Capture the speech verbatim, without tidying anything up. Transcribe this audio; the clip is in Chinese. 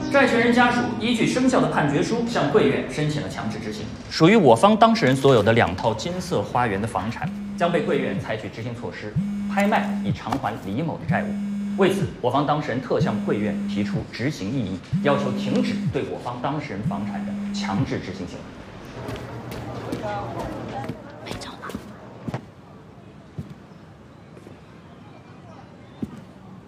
债权人家属依据生效的判决书向贵院申请了强制执行，属于我方当事人所有的两套金色花园的房产将被贵院采取执行措施，拍卖以偿还李某的债务。为此，我方当事人特向贵院提出执行异议，要求停止对我方当事人房产的强制执行行为。